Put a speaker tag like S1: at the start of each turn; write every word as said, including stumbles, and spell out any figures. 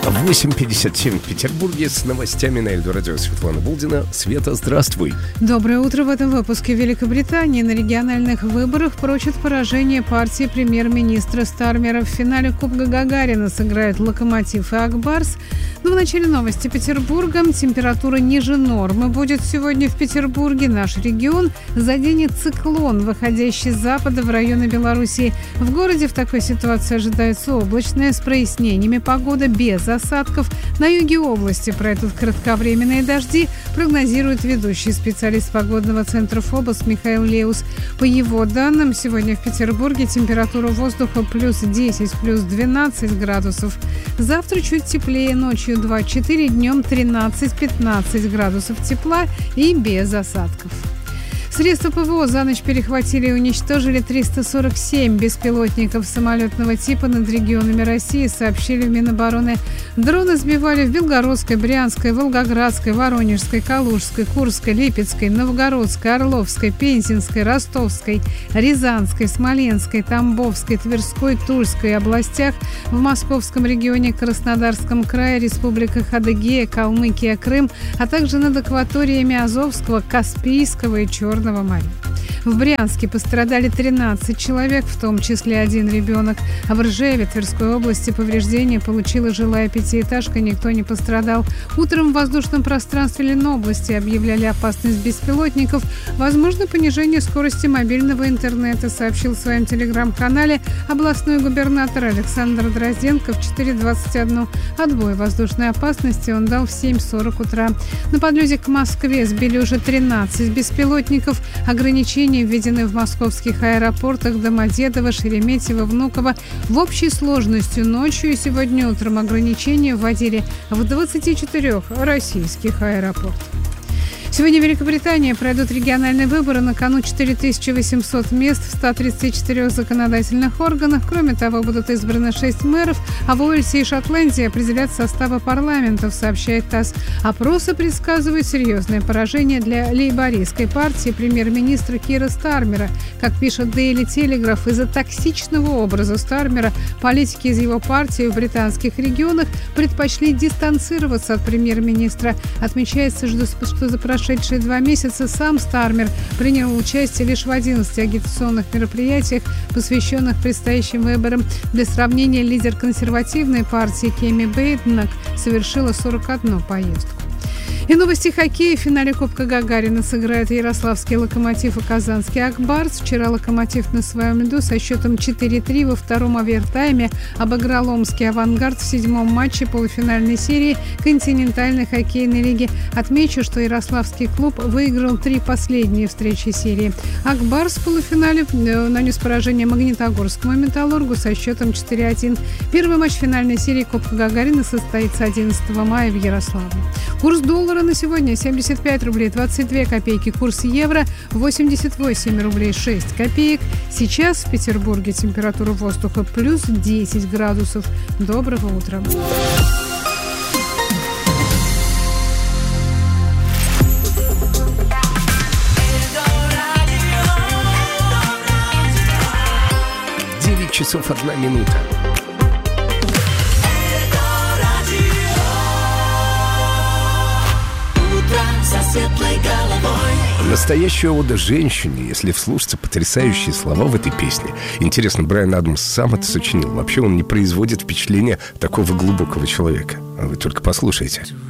S1: восемь пятьдесят семь в Петербурге. С новостями на Эльдо-радио Светлана Булдина. Света, здравствуй.
S2: Доброе утро. В этом выпуске. Великобритании на региональных выборах прочит поражение партии премьер-министра Стармера. В финале Кубка Гагарина сыграют Локомотив и Ак Барс. Но в начале новости Петербурга. Температура ниже нормы будет сегодня в Петербурге. Наш регион заденет циклон, выходящий с запада в районы Белоруссии. В городе в такой ситуации ожидается облачная с прояснениями погода без осадков. На юге области пройдут кратковременные дожди, прогнозирует ведущий специалист погодного центра ФОБОС Михаил Леус. По его данным, сегодня в Петербурге температура воздуха плюс десять, плюс двенадцать градусов. Завтра чуть теплее, ночью два-четыре, днем тринадцать-пятнадцать градусов тепла и без осадков. Средства ПВО за ночь перехватили и уничтожили триста сорок семь беспилотников самолетного типа над регионами России, сообщили в Минобороны. Дроны сбивали в Белгородской, Брянской, Волгоградской, Воронежской, Калужской, Курской, Липецкой, Новгородской, Орловской, Пензенской, Ростовской, Рязанской, Смоленской, Тамбовской, Тверской, Тульской областях, в Московском регионе, Краснодарском крае, республиках Адыгея, Калмыкия, Крым, а также над акваториями Азовского, Каспийского и Черного моря. В Брянске пострадали тринадцать человек, в том числе один ребенок. А в Ржеве Тверской области повреждения получила жилая пятиэтажка, никто не пострадал. Утром в воздушном пространстве Ленобласти объявляли опасность беспилотников. Возможно понижение скорости мобильного интернета, сообщил в своем телеграм-канале областной губернатор Александр Дрозденко в четыре двадцать один. Отбой воздушной опасности он дал в семь сорок утра. На подлете к Москве сбили уже тринадцать беспилотников. Ограничения введены в московских аэропортах Домодедово, Шереметьево, Внуково. В общей сложности ночью и сегодня утром ограничения вводили в двадцати четырёх российских аэропортах. Сегодня в Великобритании пройдут региональные выборы. На кону четыре тысячи восемьсот мест в ста тридцати четырёх законодательных органах. Кроме того, будут избраны шесть мэров, а в Уэльсе и Шотландии определят составы парламентов, сообщает ТАСС. Опросы предсказывают серьезное поражение для лейбористской партии премьер-министра Кира Стармера. Как пишет Daily Telegraph, из-за токсичного образа Стармера политики из его партии в британских регионах предпочли дистанцироваться от премьер-министра. Отмечается, что за прошедшие прошедшие два месяца сам Стармер принял участие лишь в одиннадцати агитационных мероприятиях, посвященных предстоящим выборам. Для сравнения, лидер консервативной партии Кеми Бэйденок совершила сорок одну поездку. И новости хоккея. В финале Кубка Гагарина сыграют Ярославский Локомотив и Казанский Ак Барс. Вчера Локомотив на своем льду со счетом четыре три во втором овертайме обыграл Омский Авангард в седьмом матче полуфинальной серии континентальной хоккейной лиги. Отмечу, что Ярославский клуб выиграл три последние встречи серии. Ак Барс в полуфинале нанес поражение Магнитогорскому Металлургу со счетом четыре один. Первый матч финальной серии Кубка Гагарина состоится одиннадцатого мая в Ярославле. Курс доллара на сегодня семьдесят пять рублей двадцать две копейки, курс евро восемьдесят восемь рублей шесть копеек. Сейчас в Петербурге температура воздуха плюс десять градусов. Доброго утра.
S1: девять часов одна минута. Настоящая ода женщине, если вслушаться потрясающие слова в этой песне. Интересно, Брайан Адамс сам это сочинил. Вообще он не производит впечатления такого глубокого человека. А вы только послушайте.